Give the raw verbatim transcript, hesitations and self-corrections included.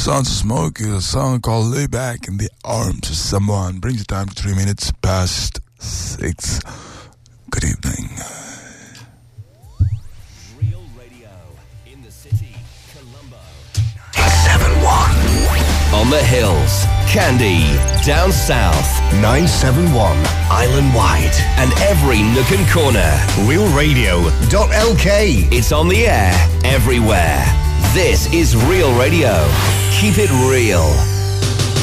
Sons of Smoke is a song called Lay Back in the Arms of Someone. Brings the time to three minutes past six. Good evening. Real Radio in the city, Colombo. seven one. On the hills, Candy, down south, nine seven one. island wide, and every nook and corner. Real Radio dot L K. It's on the air everywhere. This is Real Radio. Keep it real.